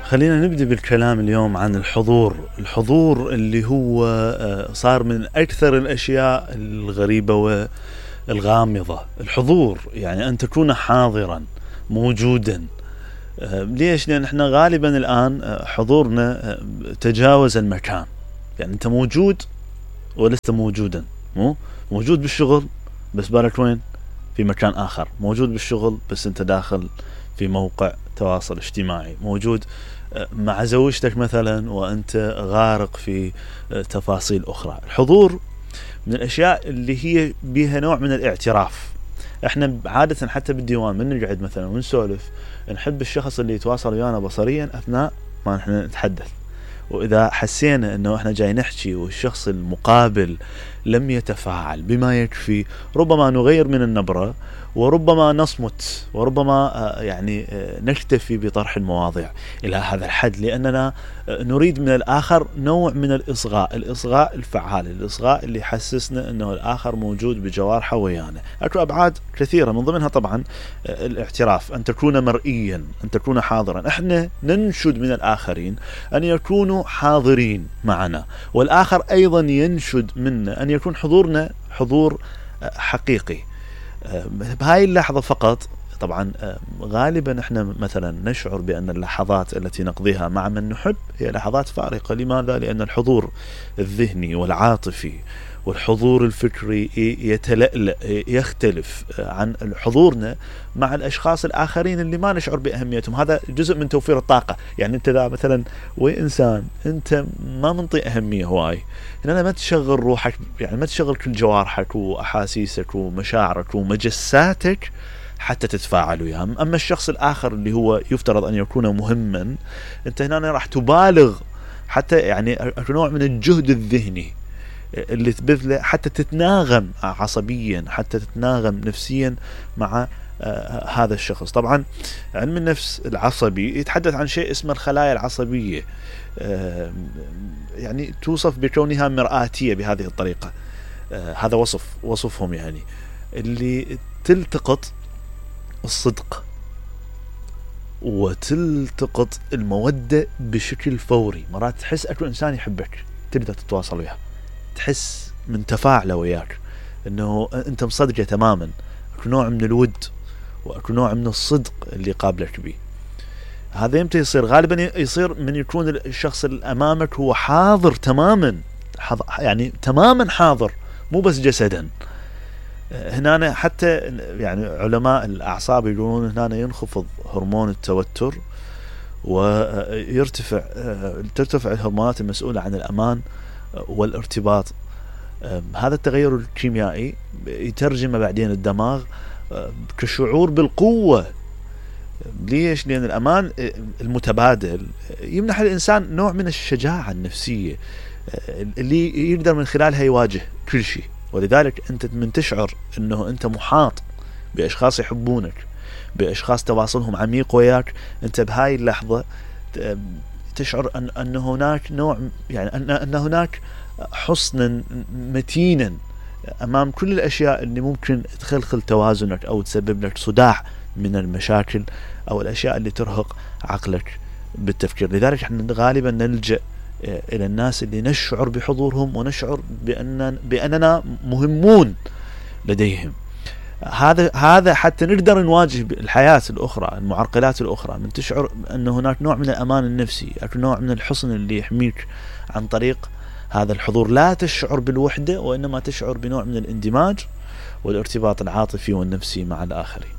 خلينا نبدأ بالكلام اليوم عن الحضور اللي هو صار من أكثر الأشياء الغريبة والغامضة. الحضور يعني أن تكون حاضرا موجودا. ليش؟ لأن احنا غالبا الآن حضورنا تجاوز المكان. يعني أنت موجود ولست موجودا، موجود بالشغل بس بالك وين؟ في مكان آخر. موجود بالشغل بس أنت داخل في موقع تواصل اجتماعي. موجود مع زوجتك مثلا وأنت غارق في تفاصيل أخرى. الحضور من الأشياء اللي هي بها نوع من الاعتراف. احنا عادة حتى بالديوان من نقعد مثلا ونسولف نحب الشخص اللي يتواصل ويانا بصريا أثناء ما نحن نتحدث. وإذا حسينا أنه إحنا جاي نحكي والشخص المقابل لم يتفاعل بما يكفي، ربما نغير من النبرة، وربما نصمت، وربما نكتفي بطرح المواضيع إلى هذا الحد، لأننا نريد من الآخر نوع من الإصغاء الفعال، الإصغاء اللي يحسسنا أنه الآخر موجود بجوارحه ويانا. أكو أبعاد كثيرة من ضمنها طبعا الاعتراف، أن تكون مرئيا، أن تكون حاضرا. احنا ننشد من الآخرين أن يكونوا حاضرين معنا، والآخر أيضا ينشد منا أن يكون حضورنا حضور حقيقي. بهاي اللحظة فقط طبعا غالبا احنا مثلا نشعر بأن اللحظات التي نقضيها مع من نحب هي لحظات فارقة. لماذا؟ لأن الحضور الذهني والعاطفي والحضور الفكري يتلألأ، يختلف عن حضورنا مع الأشخاص الآخرين اللي ما نشعر بأهميتهم. هذا جزء من توفير الطاقة. يعني أنت ذا مثلا وإنسان أنت ما منطي أهمية هواي، هنا ما تشغل روحك، يعني ما تشغل كل جوارحك وأحاسيسك ومشاعرك ومجساتك حتى تتفاعل وياه. أما الشخص الآخر اللي هو يفترض أن يكون مهما، أنت هنا راح تبالغ حتى يعني نوع من الجهد الذهني اللي تبذله حتى تتناغم عصبيا، حتى تتناغم نفسيا مع هذا الشخص. طبعا علم النفس العصبي يتحدث عن شيء اسمه الخلايا العصبية، يعني توصف بكونها مرآتية بهذه الطريقة. هذا وصفهم، يعني اللي تلتقط الصدق وتلتقط المودة بشكل فوري. مرات تحس أكو إنسان يحبك تبدأ تتواصل وياه، تحس من تفاعله وياك انه انت مصدقه تماما. اكو نوع من الود واكو نوع من الصدق اللي قابلك به. هذا يمتى يصير؟ غالبا يصير من يكون الشخص اللي امامك هو حاضر تماما، يعني تماما حاضر، مو بس جسدا. هنا حتى يعني علماء الاعصاب يقولون هنا ينخفض هرمون التوتر ترتفع الهرمونات المسؤولة عن الأمان والارتباط. هذا التغير الكيميائي يترجم بعدين الدماغ كشعور بالقوة. ليش؟ لأن الأمان المتبادل يمنح الإنسان نوع من الشجاعة النفسية اللي يقدر من خلالها يواجه كل شيء. ولذلك أنت من تشعر أنه أنت محاط بأشخاص يحبونك، بأشخاص تواصلهم عميق وياك، أنت بهاي اللحظة تشعر أن هناك نوع، يعني أن هناك حصنا متينا أمام كل الأشياء اللي ممكن تخلخل توازنك أو تسبب لك صداع من المشاكل أو الأشياء اللي ترهق عقلك بالتفكير. لذلك احنا غالبا نلجأ إلى الناس اللي نشعر بحضورهم ونشعر بأننا مهمون لديهم. هذا حتى نقدر نواجه الحياة الأخرى، المعرقلات الأخرى، من تشعر أن هناك نوع من الأمان النفسي، نوع من الحصن اللي يحميك عن طريق هذا الحضور. لا تشعر بالوحدة، وإنما تشعر بنوع من الاندماج والارتباط العاطفي والنفسي مع الآخرين.